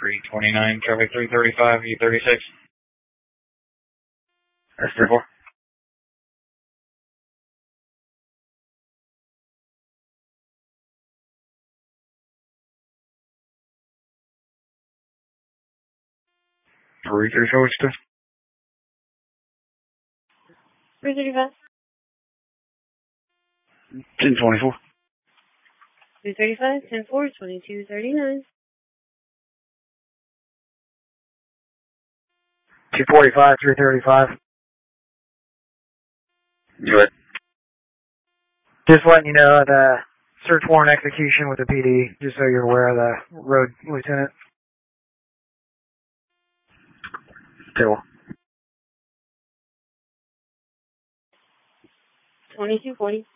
329, traffic 335, U36. That's 34. Three, 335. 1024. 335, 10-4, 2239. 245, 335. Good. Just letting you know the search warrant execution with the PD, just so you're aware of the road, Lieutenant. Cool. 2240.